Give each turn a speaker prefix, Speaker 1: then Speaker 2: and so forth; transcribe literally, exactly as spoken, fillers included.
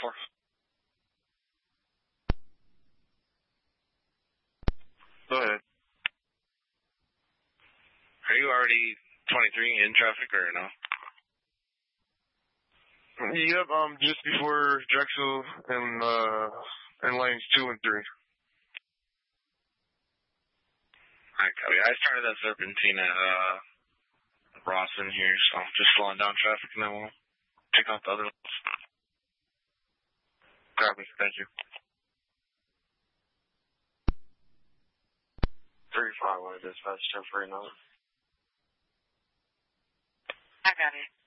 Speaker 1: for? Go ahead.
Speaker 2: Are you already twenty-three in traffic or no?
Speaker 1: Yep, um, just before Drexel and, uh, and lanes two and three.
Speaker 2: Alright, copy. I started that serpentine at, uh, Rawson here, so I'm just slowing down traffic and then we'll check out the other ones.
Speaker 1: Copy, thank you.
Speaker 3: three five one, dispatch ten forty-nine.
Speaker 4: I got it.